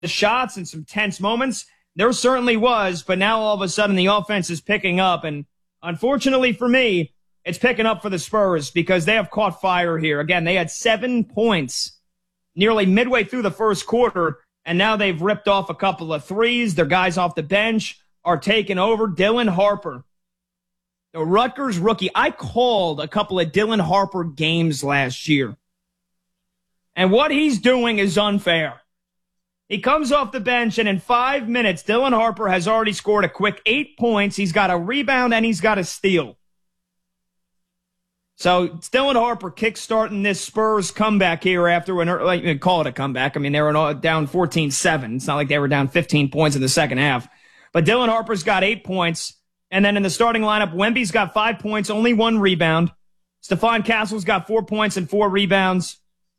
shots and some tense moments. There certainly was, but now all of a sudden the offense is picking up. And unfortunately for me, it's picking up for the Spurs because they have caught fire here. Again, they had 7 points nearly midway through the first quarter, and now they've ripped off a couple of threes. Their guys off the bench are taking over. Dylan Harper, the Rutgers rookie. I called a couple of Dylan Harper games last year. And what he's doing is unfair. He comes off the bench, and in 5 minutes, Dylan Harper has already scored a quick 8 points. He's got a rebound, and he's got a steal. So it's Dylan Harper kickstarting this Spurs comeback here after, call it a comeback. I mean, they were down 14-7. It's not like they were down 15 points in the second half. But Dylan Harper's got 8 points. And then in the starting lineup, Wemby's got 5 points, only 1 rebound. Stephon Castle's got 4 points and 4 rebounds.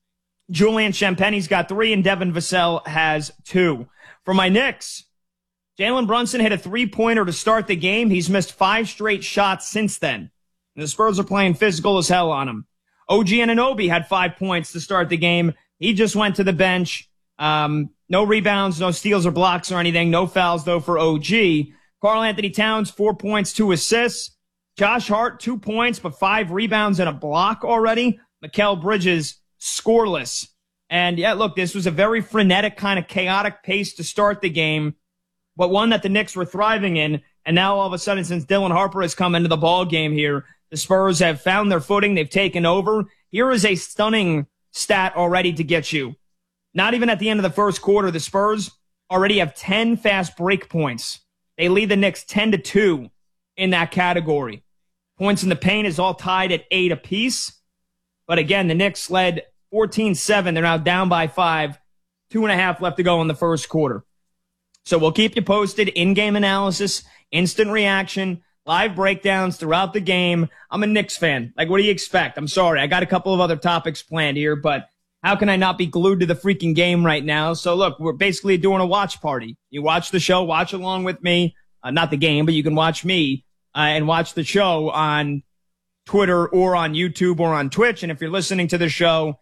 Julian Champagne's got 3, and Devin Vassell has 2. For my Knicks, Jalen Brunson hit a 3-pointer to start the game. He's missed 5 straight shots since then. And the Spurs are playing physical as hell on him. OG Anunoby had 5 points to start the game. He just went to the bench. No rebounds, no steals or blocks or anything. No fouls, though, for OG. Karl Anthony Towns, 4 points, 2 assists. Josh Hart, 2 points, but 5 rebounds and a block already. Mikal Bridges, scoreless. And yeah, look, this was a very frenetic, kind of chaotic pace to start the game, but one that the Knicks were thriving in. And now all of a sudden, since Dylan Harper has come into the ball game here, the Spurs have found their footing. They've taken over. Here is a stunning stat already to get you. Not even at the end of the first quarter, the Spurs already have 10 fast break points. They lead the Knicks 10-2 in that category. Points in the paint is all tied at 8 apiece. But again, the Knicks led 14-7. They're now down by 5. 2.5 left to go in the first quarter. So we'll keep you posted. In-game analysis, instant reaction, live breakdowns throughout the game. I'm a Knicks fan. Like, what do you expect? I'm sorry. I got a couple of other topics planned here, but how can I not be glued to the freaking game right now? So look, we're basically doing a watch party. You watch the show, watch along with me. Not the game, but you can watch me and watch the show on Twitter or on YouTube or on Twitch. And if you're listening to the show,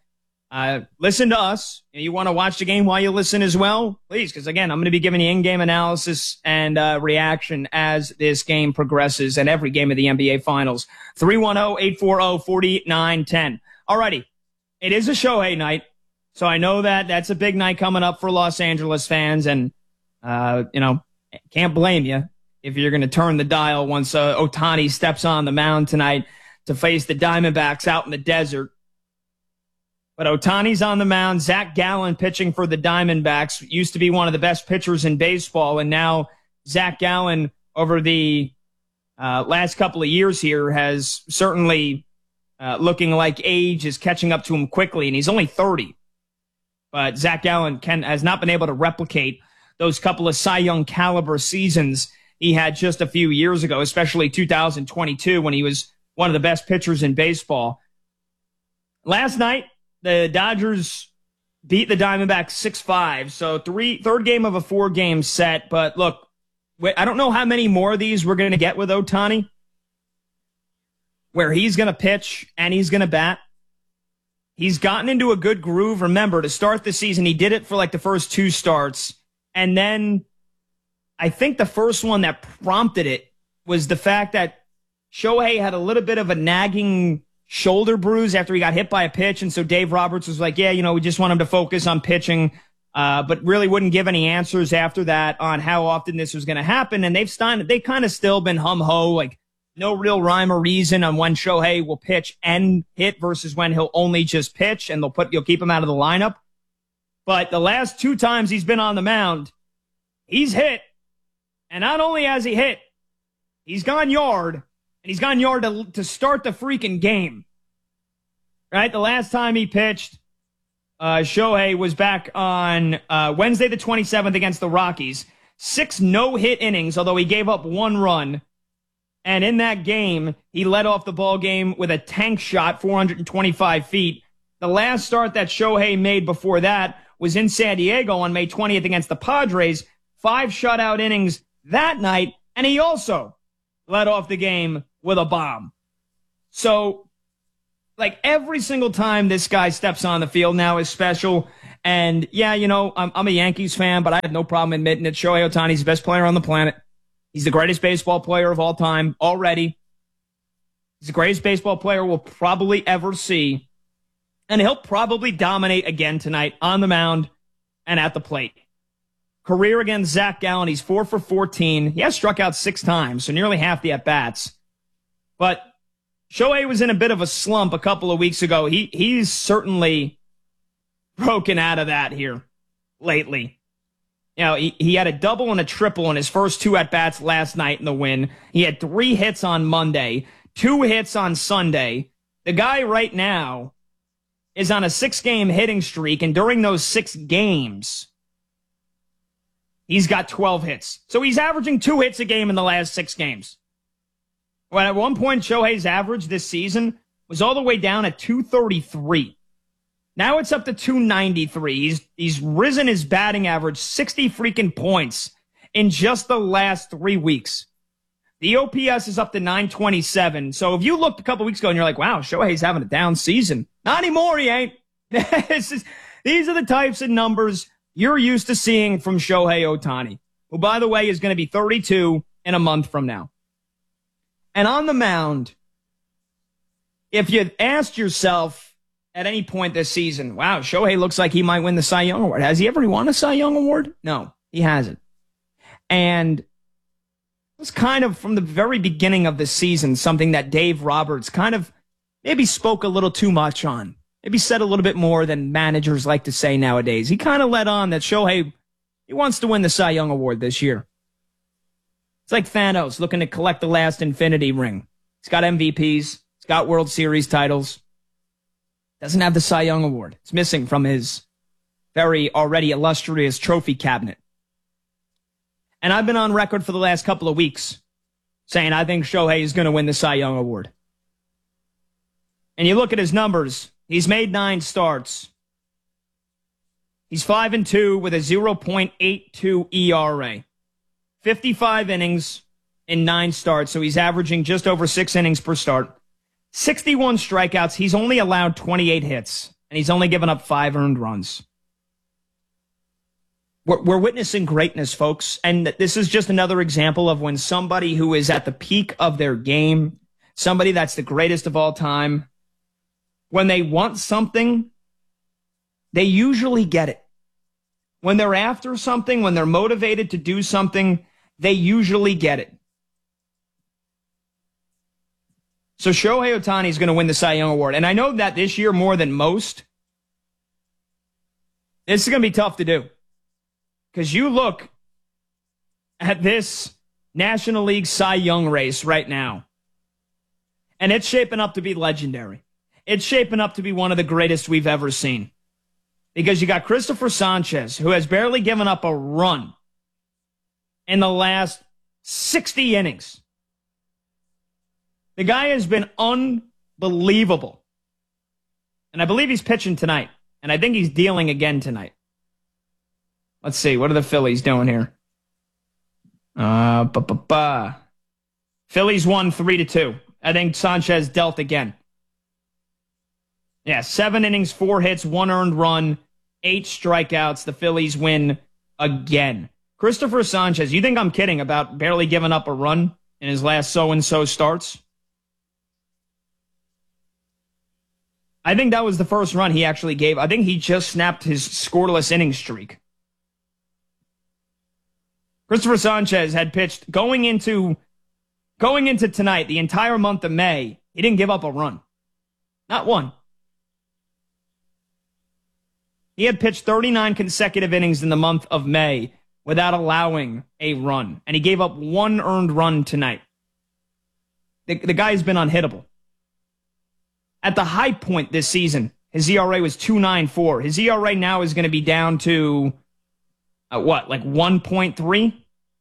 listen to us. You want to watch the game while you listen as well? Please, because again, I'm going to be giving you in-game analysis and reaction as this game progresses and every game of the NBA Finals. 310-840-4910. Alrighty. It is a Shohei night, so I know that that's a big night coming up for Los Angeles fans, and, can't blame you if you're going to turn the dial once Ohtani steps on the mound tonight to face the Diamondbacks out in the desert. But Ohtani's on the mound. Zach Gallen pitching for the Diamondbacks. Used to be one of the best pitchers in baseball, and now Zach Gallen, over the last couple of years here, has certainly looking like age is catching up to him quickly, and he's only 30. But Zach Gallen has not been able to replicate those couple of Cy Young caliber seasons he had just a few years ago, especially 2022 when he was one of the best pitchers in baseball. Last night, the Dodgers beat the Diamondbacks 6-5, so third game of a 4-game set. But look, I don't know how many more of these we're going to get with Ohtani, where he's going to pitch and he's going to bat. He's gotten into a good groove. Remember, to start the season, he did it for like the first 2 starts. And then I think the first one that prompted it was the fact that Shohei had a little bit of a nagging shoulder bruise after he got hit by a pitch. And so Dave Roberts was like, we just want him to focus on pitching, but really wouldn't give any answers after that on how often this was going to happen. And they've kind of still been hum-ho, like, no real rhyme or reason on when Shohei will pitch and hit versus when he'll only just pitch, and you'll keep him out of the lineup. But the last 2 times he's been on the mound, he's hit. And not only has he hit, he's gone yard, and he's gone yard to start the freaking game. Right? The last time he pitched, Shohei was back on Wednesday the 27th against the Rockies. 6 no-hit innings, although he gave up 1 run. And in that game, he led off the ball game with a tank shot, 425 feet. The last start that Shohei made before that was in San Diego on May 20th against the Padres. 5 shutout innings that night, and he also led off the game with a bomb. So, like, every single time this guy steps on the field now is special. And yeah, I'm a Yankees fan, but I have no problem admitting that Shohei Ohtani's the best player on the planet. He's the greatest baseball player of all time already. He's the greatest baseball player we'll probably ever see. And he'll probably dominate again tonight on the mound and at the plate. Career against Zach Gallen, he's 4 for 14. He has struck out 6 times, so nearly half the at-bats. But Shohei was in a bit of a slump a couple of weeks ago. He's certainly broken out of that here lately. He had a double and a triple in his first 2 at-bats last night in the win. He had 3 hits on Monday, 2 hits on Sunday. The guy right now is on a 6-game hitting streak, and during those 6 games, he's got 12 hits. So he's averaging 2 hits a game in the last 6 games. When at one point, Shohei's average this season was all the way down at 233. Now it's up to 293. He's risen his batting average 60 freaking points in just the last 3 weeks. The OPS is up to 927. So if you looked a couple weeks ago and you're like, wow, Shohei's having a down season. Not anymore, he ain't. These are the types of numbers you're used to seeing from Shohei Ohtani, who, by the way, is going to be 32 in a month from now. And on the mound, if you asked yourself at any point this season, wow, Shohei looks like he might win the Cy Young Award. Has he ever won a Cy Young Award? No, he hasn't. And it was kind of from the very beginning of the season something that Dave Roberts kind of maybe spoke a little too much on. Maybe said a little bit more than managers like to say nowadays. He kind of let on that Shohei, he wants to win the Cy Young Award this year. It's like Thanos looking to collect the last Infinity Ring. He's got MVPs. He's got World Series titles. Doesn't have the Cy Young Award. It's missing from his very already illustrious trophy cabinet. And I've been on record for the last couple of weeks saying I think Shohei is going to win the Cy Young Award. And you look at his numbers. He's made 9 starts. He's 5-2 with a 0.82 ERA. 55 innings in 9 starts, so he's averaging just over 6 innings per start. 61 strikeouts. He's only allowed 28 hits, and he's only given up 5 earned runs. We're witnessing greatness, folks, and this is just another example of when somebody who is at the peak of their game, somebody that's the greatest of all time, when they want something, they usually get it. When they're after something, when they're motivated to do something, they usually get it. So Shohei Ohtani is going to win the Cy Young Award. And I know that this year, more than most, this is going to be tough to do. Because you look at this National League Cy Young race right now, and it's shaping up to be legendary. It's shaping up to be one of the greatest we've ever seen. Because you got Christopher Sanchez, who has barely given up a run in the last 60 innings. The guy has been unbelievable. And I believe he's pitching tonight. And I think he's dealing again tonight. Let's see. What are the Phillies doing here? Phillies won 3-2. I think Sanchez dealt again. Yeah, 7 innings, 4 hits, 1 earned run, 8 strikeouts. The Phillies win again. Christopher Sanchez, you think I'm kidding about barely giving up a run in his last so-and-so starts? I think that was the first run he actually gave. I think he just snapped his scoreless inning streak. Christopher Sanchez had pitched going into tonight, the entire month of May, he didn't give up a run. Not one. He had pitched 39 consecutive innings in the month of May without allowing a run. And he gave up 1 earned run tonight. The guy's been unhittable. At the high point this season, his ERA was 2.94. His ERA now is going to be down to, like 1.3?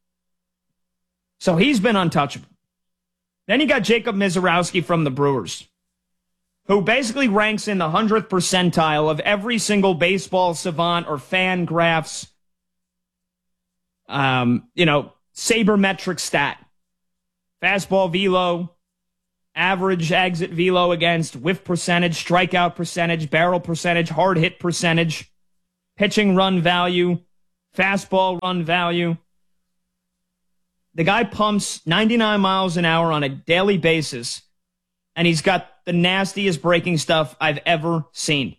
So he's been untouchable. Then you got Jacob Misiorowski from the Brewers, who basically ranks in the 100th percentile of every single baseball savant or fan graphs, sabermetric stat. Fastball velo, average exit velo against, whiff percentage, strikeout percentage, barrel percentage, hard hit percentage, pitching run value, fastball run value. The guy pumps 99 miles an hour on a daily basis, and he's got the nastiest breaking stuff I've ever seen.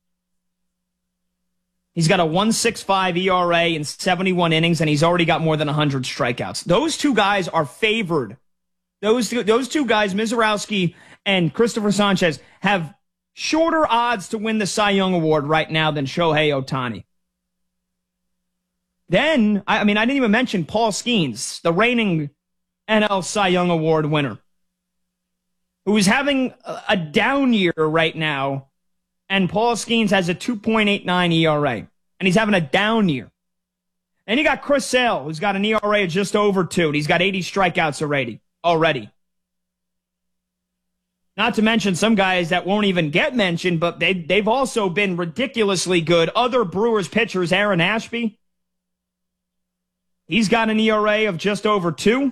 He's got a 1.65 ERA in 71 innings, and he's already got more than 100 strikeouts. Those two guys are favored. Those two guys, Mizorowski and Christopher Sanchez, have shorter odds to win the Cy Young Award right now than Shohei Ohtani. Then, I didn't even mention Paul Skeens, the reigning NL Cy Young Award winner, who is having a down year right now. And Paul Skeens has a 2.89 ERA, and he's having a down year. And you got Chris Sale, who's got an ERA of just over 2, and he's got 80 strikeouts already. Not to mention some guys that won't even get mentioned, but they've also been ridiculously good. Other Brewers pitchers, Aaron Ashby, he's got an ERA of just over 2.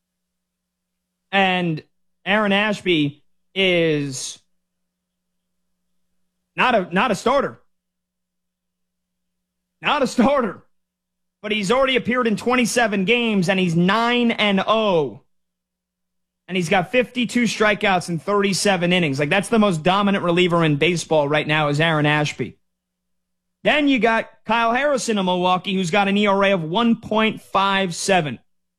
And Aaron Ashby is not a starter. Not a starter. But he's already appeared in 27 games, and he's 9-0. And he's got 52 strikeouts in 37 innings. Like, that's the most dominant reliever in baseball right now is Aaron Ashby. Then you got Kyle Harrison of Milwaukee, who's got an ERA of 1.57.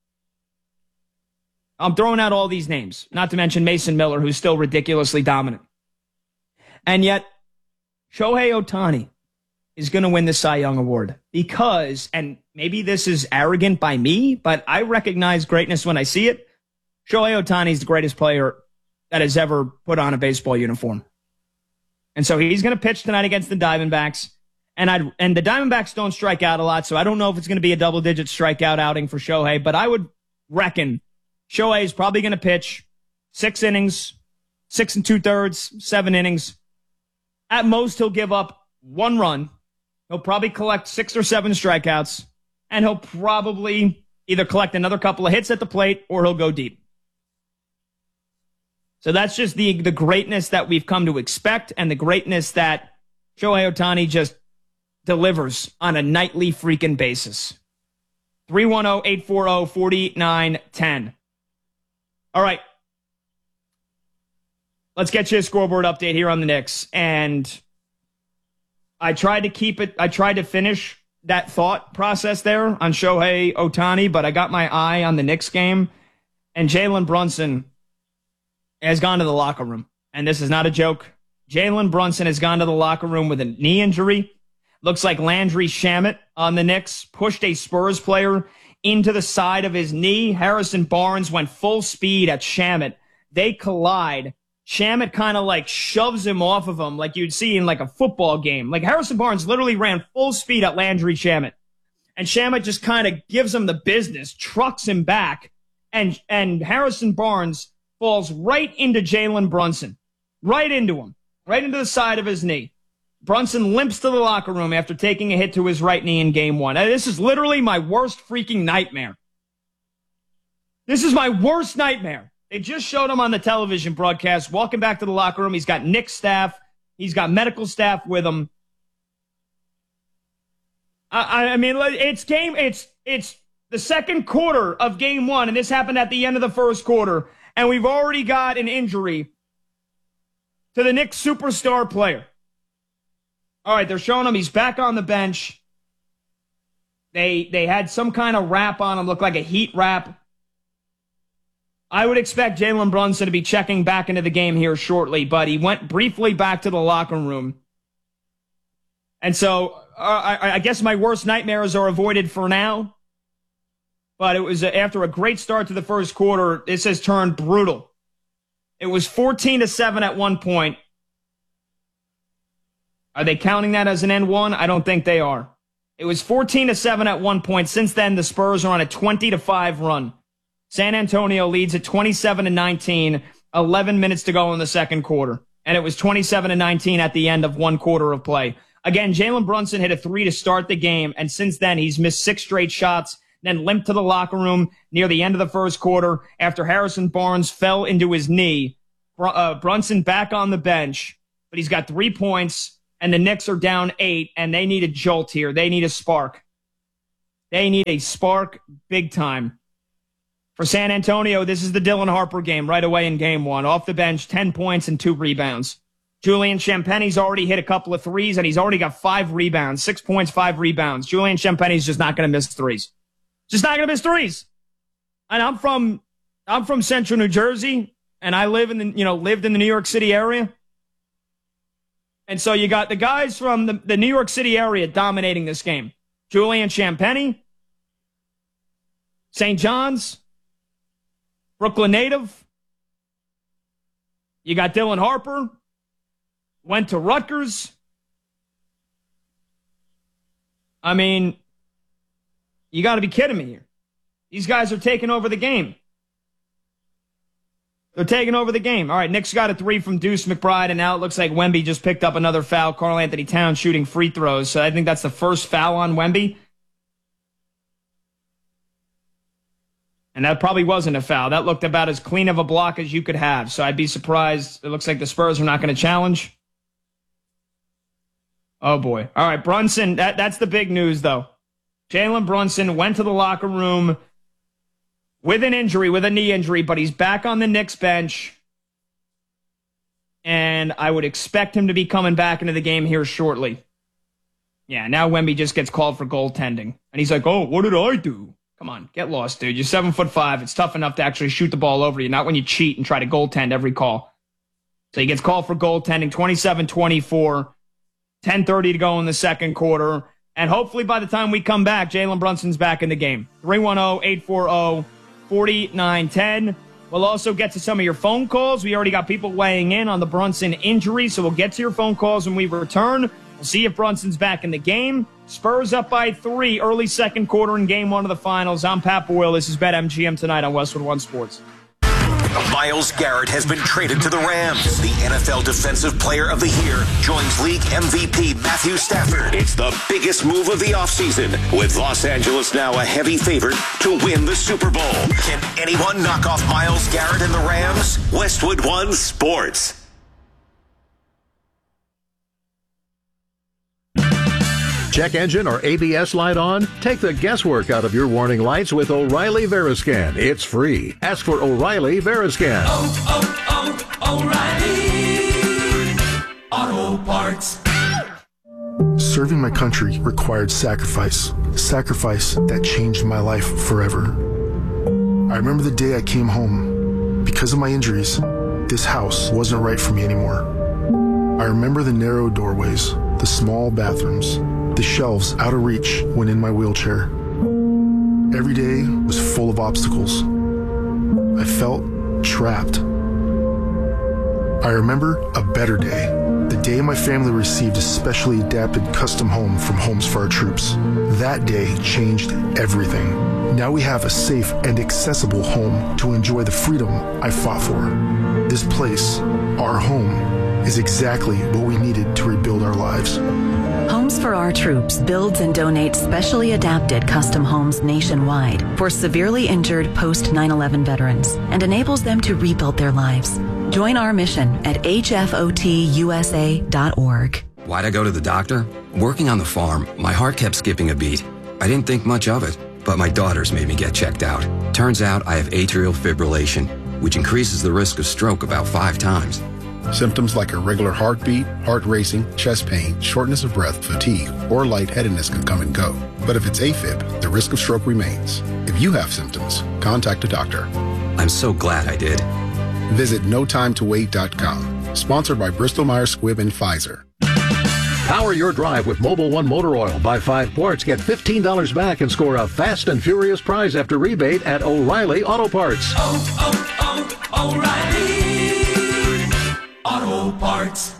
I'm throwing out all these names, not to mention Mason Miller, who's still ridiculously dominant. And yet, Shohei Ohtani is going to win the Cy Young Award because, and maybe this is arrogant by me, but I recognize greatness when I see it. Shohei Ohtani is the greatest player that has ever put on a baseball uniform. And so he's going to pitch tonight against the Diamondbacks. And the Diamondbacks don't strike out a lot, so I don't know if it's going to be a double-digit strikeout outing for Shohei, but I would reckon Shohei is probably going to pitch 6 innings, 6 2/3, 7 innings. At most, he'll give up 1 run. He'll probably collect 6 or 7 strikeouts, and he'll probably either collect another couple of hits at the plate or he'll go deep. So that's just the greatness that we've come to expect and the greatness that Shohei Ohtani just delivers on a nightly freaking basis. 310-840-4910. All right. Let's get you a scoreboard update here on the Knicks. And I tried to finish that thought process there on Shohei Ohtani, but I got my eye on the Knicks game. And Jalen Brunson has gone to the locker room. And this is not a joke. Jalen Brunson has gone to the locker room with a knee injury. Looks like Landry Shamet on the Knicks pushed a Spurs player into the side of his knee. Harrison Barnes went full speed at Shamet. They collide. Shamet kind of like shoves him off of him like you'd see in like a football game. Like Harrison Barnes literally ran full speed at Landry Shamet. And Shamet just kind of gives him the business, trucks him back. And Harrison Barnes falls right into Jalen Brunson. Right into him. Right into the side of his knee. Brunson limps to the locker room after taking a hit to his right knee in game 1. This is literally my worst freaking nightmare. This is my worst nightmare. They just showed him on the television broadcast, walking back to the locker room. He's got Knicks staff. He's got medical staff with him. I mean, it's the second quarter of game 1, and this happened at the end of the first quarter, and we've already got an injury to the Knicks superstar player. All right, they're showing him he's back on the bench. They had some kind of wrap on him, looked like a heat wrap. I would expect Jalen Brunson to be checking back into the game here shortly, but he went briefly back to the locker room. And so I guess my worst nightmares are avoided for now. But it was after a great start to the first quarter, this has turned brutal. It was 14-7 at one point. Are they counting that as an N1? I don't think they are. It was 14-7 at one point. Since then, the Spurs are on a 20-5 run. San Antonio leads at 27-19, 11 minutes to go in the second quarter. And it was 27-19 at the end of one quarter of play. Again, Jalen Brunson hit a 3 to start the game, and since then he's missed 6 straight shots, then limped to the locker room near the end of the first quarter after Harrison Barnes fell into his knee. Brunson back on the bench, but he's got 3 points, and the Knicks are down 8, and they need a jolt here. They need a spark. They need a spark big time. For San Antonio, this is the Dylan Harper game right away in game 1. Off the bench, 10 points and 2 rebounds. Julian Champagne's already hit a couple of threes, and he's already got 5 rebounds, 6 points, 5 rebounds. Julian Champagne's just not going to miss threes. Just not going to miss threes. And I'm from Central New Jersey, and I lived in the New York City area. And so you got the guys from the New York City area dominating this game. Julian Champagne, St. John's, Brooklyn native. You got Dylan Harper, went to Rutgers. I mean, you got to be kidding me here. These guys are taking over the game. They're taking over the game. All right, Knicks got a 3 from Deuce McBride, and now it looks like Wemby just picked up another foul. Karl Anthony Towns shooting free throws. So I think that's the first foul on Wemby. And that probably wasn't a foul. That looked about as clean of a block as you could have. So I'd be surprised. It looks like the Spurs are not going to challenge. Oh, boy. All right, Brunson, that's the big news, though. Jalen Brunson went to the locker room with an injury, with a knee injury, but he's back on the Knicks bench. And I would expect him to be coming back into the game here shortly. Yeah, now Wemby just gets called for goaltending. And he's like, oh, what did I do? Come on, get lost, dude. You're 7'5". It's tough enough to actually shoot the ball over you, not when you cheat and try to goaltend every call. So he gets called for goaltending, 27-24, 10:30 to go in the second quarter. And hopefully by the time we come back, Jalen Brunson's back in the game. 310-840-4910. We'll also get to some of your phone calls. We already got people weighing in on the Brunson injury, so we'll get to your phone calls when we return. We'll see if Brunson's back in the game. Spurs up by 3 early second quarter in game 1 of the finals. I'm Pat Boyle. This is BetMGM tonight on Westwood One Sports. Myles Garrett has been traded to the Rams. The NFL Defensive Player of the Year joins league MVP Matthew Stafford. It's the biggest move of the offseason, with Los Angeles now a heavy favorite to win the Super Bowl. Can anyone knock off Myles Garrett and the Rams? Westwood One Sports. Check engine or ABS light on? Take the guesswork out of your warning lights with O'Reilly Veriscan. It's free. Ask for O'Reilly Veriscan. O'Reilly Auto Parts. Serving my country required sacrifice. Sacrifice that changed my life forever. I remember the day I came home. Because of my injuries, this house wasn't right for me anymore. I remember the narrow doorways, the small bathrooms, the shelves out of reach when in my wheelchair. Every day was full of obstacles. I felt trapped. I remember a better day, the day my family received a specially adapted custom home from Homes for Our Troops. That day changed everything. Now we have a safe and accessible home to enjoy the freedom I fought for. This place, our home, is exactly what we needed to rebuild our lives. Homes for Our Troops builds and donates specially adapted custom homes nationwide for severely injured post 9/11 veterans and enables them to rebuild their lives. Join our mission at hfotusa.org. Why'd I go to the doctor? Working on the farm, my heart kept skipping a beat. I didn't think much of it, but my daughters made me get checked out. Turns out I have atrial fibrillation, which increases the risk of stroke about 5 times. Symptoms like irregular heartbeat, heart racing, chest pain, shortness of breath, fatigue, or lightheadedness can come and go. But if it's AFib, the risk of stroke remains. If you have symptoms, contact a doctor. I'm so glad I did. Visit notimetowait.com. Sponsored by Bristol-Myers Squibb and Pfizer. Power your drive with Mobil 1 motor oil. Buy 5 quarts, get $15 back, and score a fast and furious prize after rebate at O'Reilly Auto Parts. O'Reilly Auto Parts.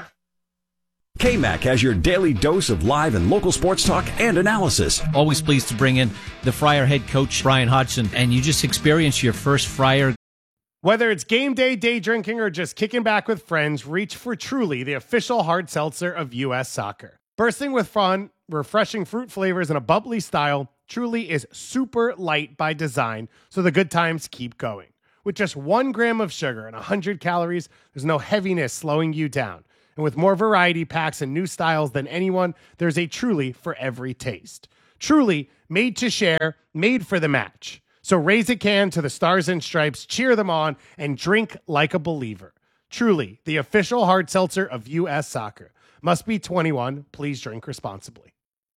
KMAC has your daily dose of live and local sports talk and analysis. Always pleased to bring in the Friar head coach, Brian Hodgson, and you just experienced your first Friar. Whether it's game day, day drinking, or just kicking back with friends, reach for Truly, the official hard seltzer of U.S. Soccer. Bursting with fun, refreshing fruit flavors, and a bubbly style, Truly is super light by design, so the good times keep going. With just 1 gram of sugar and 100 calories, there's no heaviness slowing you down. And with more variety packs and new styles than anyone, there's a Truly for every taste. Truly, made to share, made for the match. So raise a can to the Stars and Stripes, cheer them on, and drink like a believer. Truly, the official hard seltzer of U.S. Soccer. Must be 21. Please drink responsibly.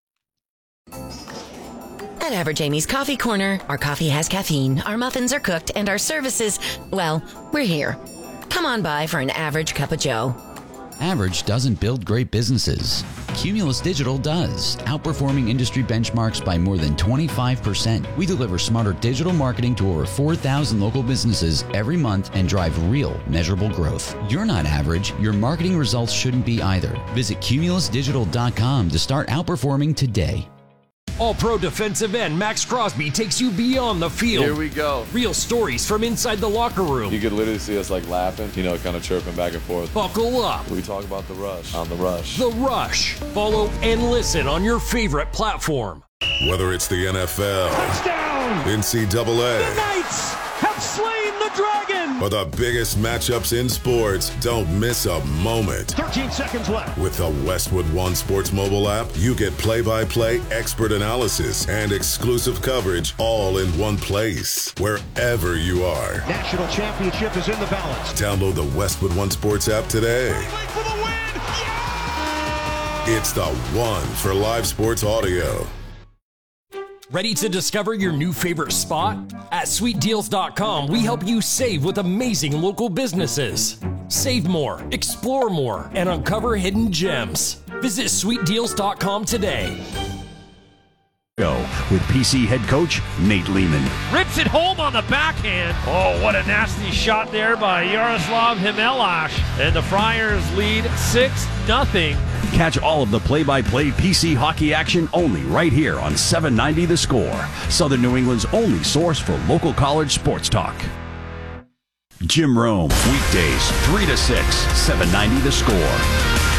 At Average Amy's Coffee Corner, our coffee has caffeine, our muffins are cooked, and our services, well, we're here. Come on by for an average cup of joe. Average doesn't build great businesses. Cumulus Digital does, outperforming industry benchmarks by more than 25%. We deliver smarter digital marketing to over 4,000 local businesses every month and drive real, measurable growth. You're not average. Your marketing results shouldn't be either. Visit cumulusdigital.com to start outperforming today. All-Pro defensive end Max Crosby takes you beyond the field. Here we go. Real stories from inside the locker room. You could literally see us like laughing, kind of chirping back and forth. Buckle up. We talk about The Rush on The Rush. The Rush. Follow and listen on your favorite platform. Whether it's the NFL, touchdown, NCAA, the Knights have slain the Dragon, or the biggest matchups in sports, don't miss a moment. 13 seconds left. With the Westwood One Sports mobile app, you get play-by-play expert analysis and exclusive coverage all in one place, wherever you are. National championship is in the balance. Download the Westwood One Sports app today. For the win! Yeah! It's the one for live sports audio. Ready to discover your new favorite spot? At sweetdeals.com, we help you save with amazing local businesses. Save more, explore more, and uncover hidden gems. Visit sweetdeals.com today. Go with PC head coach Nate Lehman. Rips it home on the backhand. Oh, what a nasty shot there by Yaroslav Himelash. And the Friars lead 6-0. Catch all of the play-by-play PC hockey action only right here on 790 The Score, Southern New England's only source for local college sports talk. Jim Rome, weekdays 3 to 6, 790 The Score.